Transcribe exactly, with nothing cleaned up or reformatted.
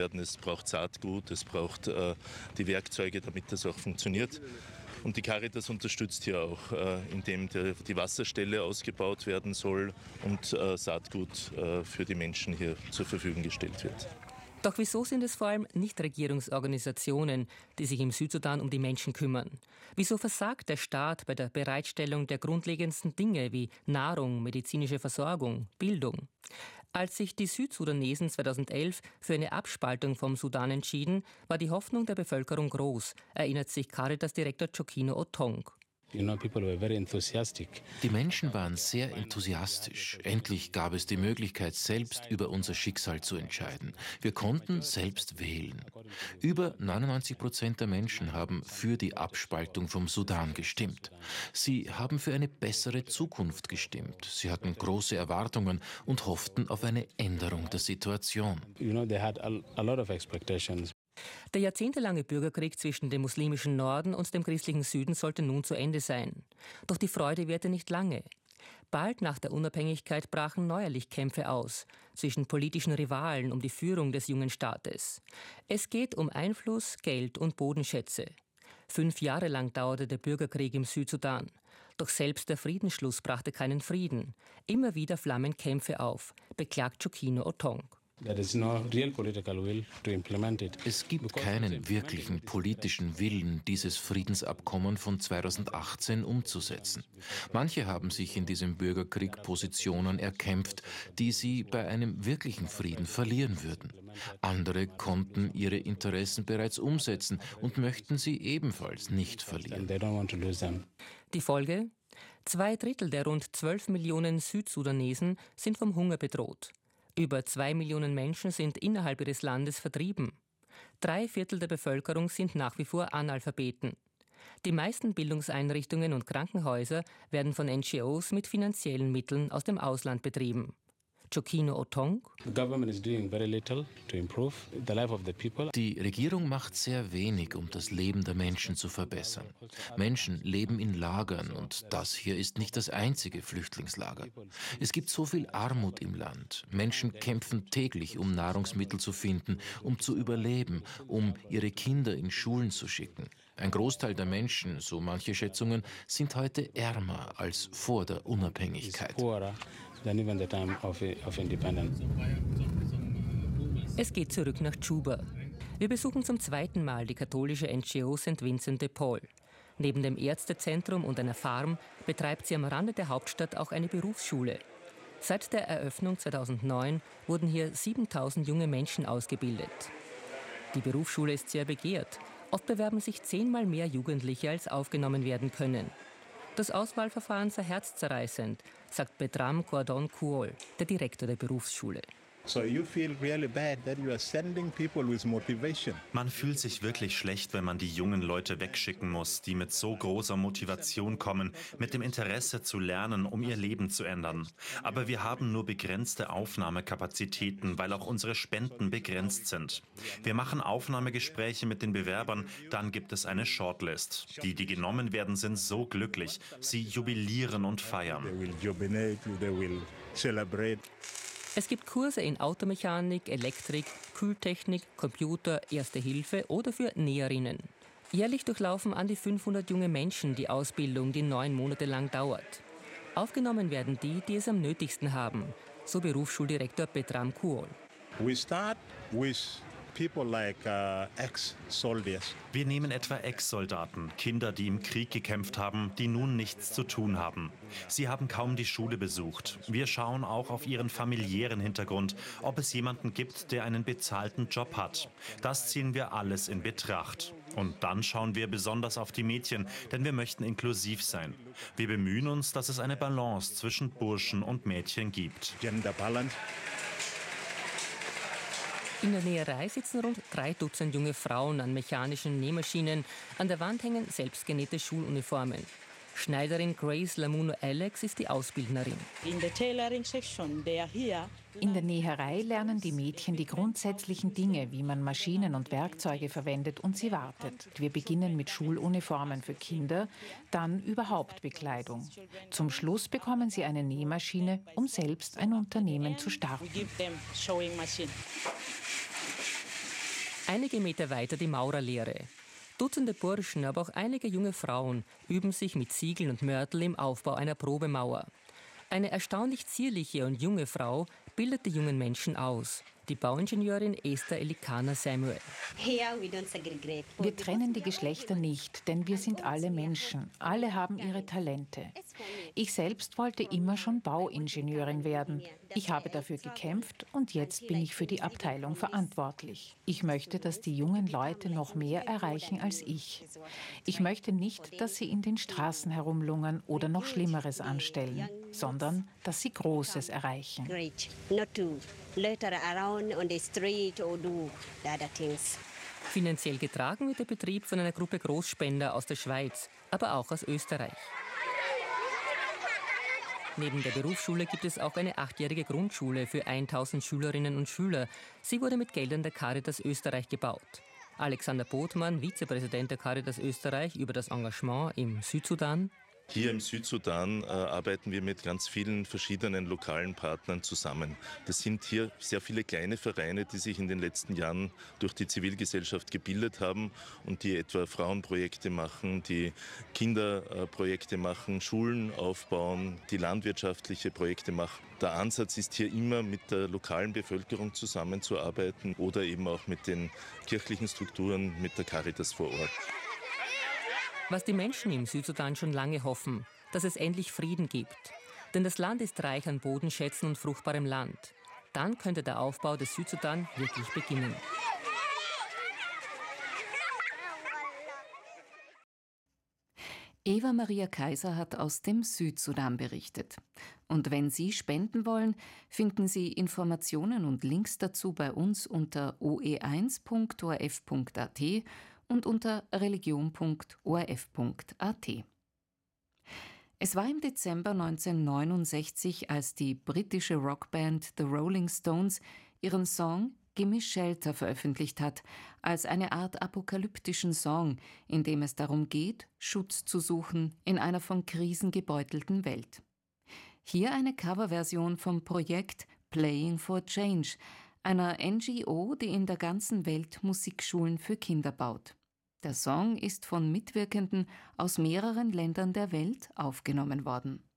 Es braucht Saatgut, es braucht äh, die Werkzeuge, damit das auch funktioniert. Und die Caritas unterstützt hier auch, äh, indem der, die Wasserstelle ausgebaut werden soll und äh, Saatgut äh, für die Menschen hier zur Verfügung gestellt wird. Doch wieso sind es vor allem Nichtregierungsorganisationen, die sich im Südsudan um die Menschen kümmern? Wieso versagt der Staat bei der Bereitstellung der grundlegendsten Dinge wie Nahrung, medizinische Versorgung, Bildung? Als sich die Südsudanesen zweitausendelf für eine Abspaltung vom Sudan entschieden, war die Hoffnung der Bevölkerung groß, erinnert sich Caritas-Direktor Chokino Otong. You know, people were very enthusiastic. Die Menschen waren sehr enthusiastisch. Endlich gab es die Möglichkeit, selbst über unser Schicksal zu entscheiden. Wir konnten selbst wählen. Über neunundneunzig Prozent der Menschen haben für die Abspaltung vom Sudan gestimmt. Sie haben für eine bessere Zukunft gestimmt. Sie hatten große Erwartungen und hofften auf eine Änderung der Situation. You know, they had a, a lot of expectations. Der jahrzehntelange Bürgerkrieg zwischen dem muslimischen Norden und dem christlichen Süden sollte nun zu Ende sein. Doch die Freude währte nicht lange. Bald nach der Unabhängigkeit brachen neuerlich Kämpfe aus zwischen politischen Rivalen um die Führung des jungen Staates. Es geht um Einfluss, Geld und Bodenschätze. Fünf Jahre lang dauerte der Bürgerkrieg im Südsudan. Doch selbst der Friedensschluss brachte keinen Frieden. Immer wieder flammen Kämpfe auf, beklagt Chokino Otong. Es gibt keinen wirklichen politischen Willen, dieses Friedensabkommen von zweitausendachtzehn umzusetzen. Manche haben sich in diesem Bürgerkrieg Positionen erkämpft, die sie bei einem wirklichen Frieden verlieren würden. Andere konnten ihre Interessen bereits umsetzen und möchten sie ebenfalls nicht verlieren. Die Folge? Zwei Drittel der rund zwölf Millionen Südsudanesen sind vom Hunger bedroht. Über zwei Millionen Menschen sind innerhalb ihres Landes vertrieben. Drei Viertel der Bevölkerung sind nach wie vor Analphabeten. Die meisten Bildungseinrichtungen und Krankenhäuser werden von N G Os mit finanziellen Mitteln aus dem Ausland betrieben. Chokino Otong. Die Regierung macht sehr wenig, um das Leben der Menschen zu verbessern. Menschen leben in Lagern und das hier ist nicht das einzige Flüchtlingslager. Es gibt so viel Armut im Land. Menschen kämpfen täglich, um Nahrungsmittel zu finden, um zu überleben, um ihre Kinder in Schulen zu schicken. Ein Großteil der Menschen, so manche Schätzungen, sind heute ärmer als vor der Unabhängigkeit. Es geht zurück nach Juba. Wir besuchen zum zweiten Mal die katholische N G O Sankt Vincent de Paul. Neben dem Ärztezentrum und einer Farm betreibt sie am Rande der Hauptstadt auch eine Berufsschule. Seit der Eröffnung zweitausendneun wurden hier siebentausend junge Menschen ausgebildet. Die Berufsschule ist sehr begehrt. Oft bewerben sich zehnmal mehr Jugendliche, als aufgenommen werden können. Das Auswahlverfahren sei herzzerreißend, sagt Betram Cordon Kuol, der Direktor der Berufsschule. Man fühlt sich wirklich schlecht, wenn man die jungen Leute wegschicken muss, die mit so großer Motivation kommen, mit dem Interesse zu lernen, um ihr Leben zu ändern. Aber wir haben nur begrenzte Aufnahmekapazitäten, weil auch unsere Spenden begrenzt sind. Wir machen Aufnahmegespräche mit den Bewerbern, dann gibt es eine Shortlist. Die, die genommen werden, sind so glücklich. Sie jubilieren und feiern. Es gibt Kurse in Automechanik, Elektrik, Kühltechnik, Computer, Erste Hilfe oder für Näherinnen. Jährlich durchlaufen an die fünfhundert junge Menschen die Ausbildung, die neun Monate lang dauert. Aufgenommen werden die, die es am nötigsten haben, so Berufsschuldirektor Betram Kuol. We start with people like uh, ex-soldiers. Wir nehmen etwa Ex-Soldaten, Kinder, die im Krieg gekämpft haben, die nun nichts zu tun haben. Sie haben kaum die Schule besucht. Wir schauen auch auf ihren familiären Hintergrund, ob es jemanden gibt, der einen bezahlten Job hat. Das ziehen wir alles in Betracht. Und dann schauen wir besonders auf die Mädchen, denn wir möchten inklusiv sein. Wir bemühen uns, dass es eine Balance zwischen Burschen und Mädchen gibt. Gender balance. In der Näherei sitzen rund drei Dutzend junge Frauen an mechanischen Nähmaschinen. An der Wand hängen selbstgenähte Schuluniformen. Schneiderin Grace Lamuno Alex ist die Ausbildnerin. In the tailoring section, they are here. In der Näherei lernen die Mädchen die grundsätzlichen Dinge, wie man Maschinen und Werkzeuge verwendet, und sie wartet. Wir beginnen mit Schuluniformen für Kinder, dann überhaupt Bekleidung. Zum Schluss bekommen sie eine Nähmaschine, um selbst ein Unternehmen zu starten. Einige Meter weiter die Maurerlehre. Dutzende Burschen, aber auch einige junge Frauen üben sich mit Ziegeln und Mörtel im Aufbau einer Probemauer. Eine erstaunlich zierliche und junge Frau bildet die jungen Menschen aus. Die Bauingenieurin Esther Elikana Samuel. Wir trennen die Geschlechter nicht, denn wir sind alle Menschen. Alle haben ihre Talente. Ich selbst wollte immer schon Bauingenieurin werden. Ich habe dafür gekämpft und jetzt bin ich für die Abteilung verantwortlich. Ich möchte, dass die jungen Leute noch mehr erreichen als ich. Ich möchte nicht, dass sie in den Straßen herumlungern oder noch Schlimmeres anstellen, sondern dass sie Großes erreichen. Finanziell getragen wird der Betrieb von einer Gruppe Großspender aus der Schweiz, aber auch aus Österreich. Neben der Berufsschule gibt es auch eine achtjährige Grundschule für tausend Schülerinnen und Schüler. Sie wurde mit Geldern der Caritas Österreich gebaut. Alexander Botmann, Vizepräsident der Caritas Österreich, über das Engagement im Südsudan. Hier im Südsudan äh, arbeiten wir mit ganz vielen verschiedenen lokalen Partnern zusammen. Das sind hier sehr viele kleine Vereine, die sich in den letzten Jahren durch die Zivilgesellschaft gebildet haben und die etwa Frauenprojekte machen, die Kinderprojekte machen, Schulen aufbauen, die landwirtschaftliche Projekte machen. Der Ansatz ist hier immer, mit der lokalen Bevölkerung zusammenzuarbeiten oder eben auch mit den kirchlichen Strukturen, mit der Caritas vor Ort. Was die Menschen im Südsudan schon lange hoffen, dass es endlich Frieden gibt. Denn das Land ist reich an Bodenschätzen und fruchtbarem Land. Dann könnte der Aufbau des Südsudan wirklich beginnen. Eva Maria Kaiser hat aus dem Südsudan berichtet. Und wenn Sie spenden wollen, finden Sie Informationen und Links dazu bei uns unter o e eins punkt o r f punkt a t und unter religion punkt o r f punkt a t. Es war im Dezember neunzehnhundertneunundsechzig, als die britische Rockband The Rolling Stones ihren Song Gimme Shelter veröffentlicht hat, als eine Art apokalyptischen Song, in dem es darum geht, Schutz zu suchen in einer von Krisen gebeutelten Welt. Hier eine Coverversion vom Projekt Playing for Change, einer N G O, die in der ganzen Welt Musikschulen für Kinder baut. Der Song ist von Mitwirkenden aus mehreren Ländern der Welt aufgenommen worden.